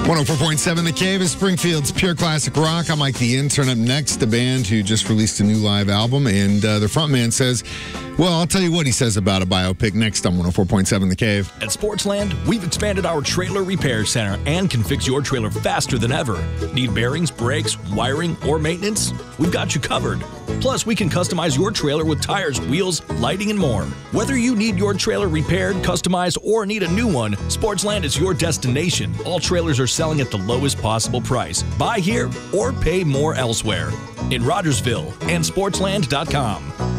104.7 The Cave is Springfield's pure classic rock. I'm Mike the Intern. Up next, the band who just released a new live album, and their frontman says, well, I'll tell you what he says about a biopic next on 104.7 The Cave. At Sportsland, we've expanded our trailer repair center and can fix your trailer faster than ever. Need bearings, brakes, wiring, or maintenance? We've got you covered. Plus, we can customize your trailer with tires, wheels, lighting, and more. Whether you need your trailer repaired, customized, or need a new one, Sportsland is your destination. All trailers are selling at the lowest possible price. Buy here or pay more elsewhere. In Rogersville and Sportsland.com.